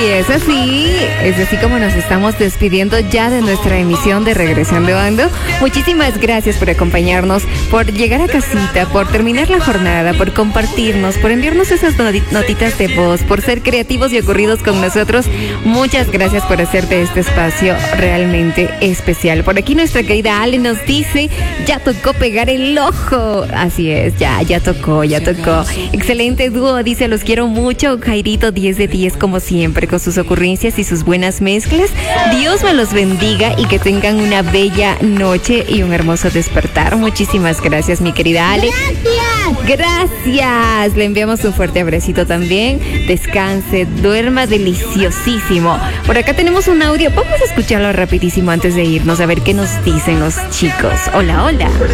Y es así como nos estamos despidiendo ya de nuestra emisión de Regresando Ando. Muchísimas gracias por acompañarnos, por llegar a casita, por terminar la jornada, por compartirnos, por enviarnos esas notitas de voz, por ser creativos y ocurridos con nosotros. Muchas gracias por hacer de este espacio realmente especial. Por aquí nuestra querida Ale nos dice, ya tocó pegar el ojo. Así es, ya tocó. Excelente dúo, dice, los quiero mucho. Jairito, 10 de 10 como siempre, con sus ocurrencias y sus buenas mezclas. Dios me los bendiga y que tengan una bella noche y un hermoso despertar. Muchísimas gracias, mi querida Ale. Gracias. Le enviamos un fuerte abracito también. Descanse, duerma deliciosísimo. Por acá tenemos un audio. Vamos a escucharlo rapidísimo antes de irnos, a ver qué nos dicen los chicos. Hola.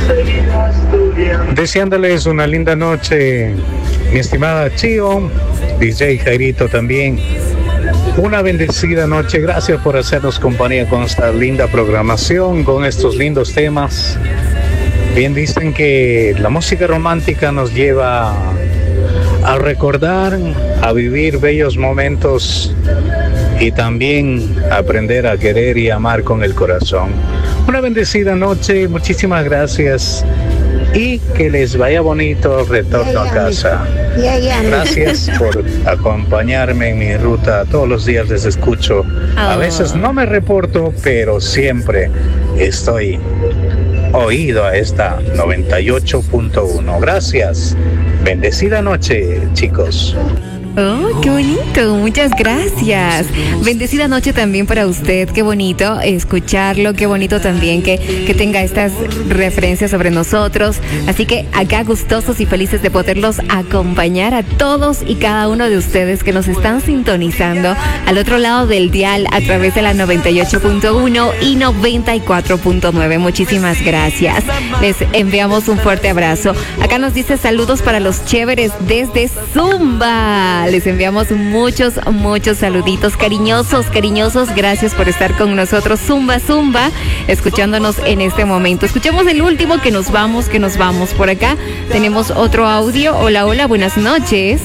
Deseándoles una linda noche, mi estimada Chio, DJ Jairito también. Una bendecida noche. Gracias por hacernos compañía con esta linda programación, con estos lindos temas. Bien dicen que la música romántica nos lleva a recordar, a vivir bellos momentos y también aprender a querer y amar con el corazón. Una bendecida noche, muchísimas gracias y que les vaya bonito el retorno a casa. Gracias por acompañarme en mi ruta. Todos los días les escucho. A veces no me reporto, pero siempre estoy oído a esta 98.1. Gracias. Bendecida noche, chicos. Oh, qué bonito, muchas gracias. Bendecida noche también para usted, qué bonito escucharlo, qué bonito también que tenga estas referencias sobre nosotros. Así que acá gustosos y felices de poderlos acompañar a todos y cada uno de ustedes que nos están sintonizando al otro lado del dial a través de la 98.1 y 94.9. Muchísimas gracias. Les enviamos un fuerte abrazo. Acá nos dice saludos para los chéveres desde Zumba. Les enviamos muchos saluditos cariñosos. Gracias por estar con nosotros. Zumba, escuchándonos en este momento. Escuchamos el último que nos vamos. Por acá tenemos otro audio. Hola, buenas noches.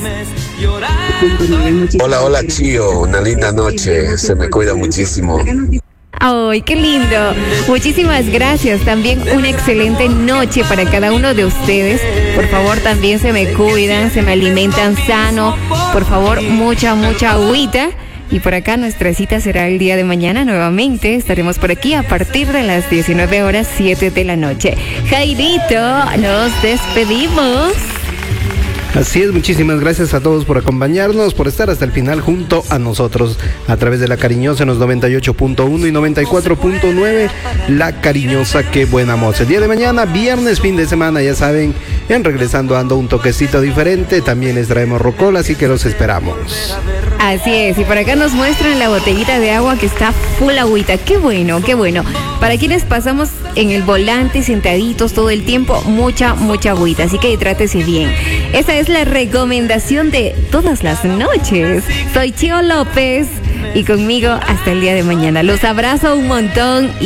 Hola, Chío. Una linda noche. Se me cuida muchísimo. ¡Ay, qué lindo! Muchísimas gracias. También una excelente noche para cada uno de ustedes. Por favor, también se me cuidan, se me alimentan sano. Por favor, mucha agüita. Y por acá nuestra cita será el día de mañana nuevamente. Estaremos por aquí a partir de las 19:07 de la noche. Jairito, nos despedimos. Así es, muchísimas gracias a todos por acompañarnos, por estar hasta el final junto a nosotros a través de La Cariñosa en los 98.1 y 94.9. La Cariñosa, qué buena voz. El día de mañana, viernes, fin de semana, ya saben, en Regresando Ando un toquecito diferente. También les traemos rocola, así que los esperamos. Así es, y por acá nos muestran la botellita de agua que está full agüita. Qué bueno. Para quienes pasamos en el volante sentaditos todo el tiempo, mucha agüita, así que hidrátese bien. Esa es la recomendación de todas las noches. Soy Chío López y conmigo hasta el día de mañana. Los abrazo un montón.